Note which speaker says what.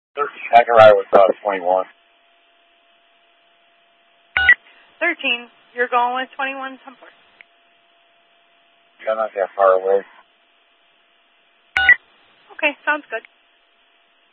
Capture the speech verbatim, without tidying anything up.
Speaker 1: I can ride with uh, twenty-one.
Speaker 2: thirteen, you're going with twenty-one Templar.
Speaker 1: I'm not that far away.
Speaker 2: Okay, sounds good.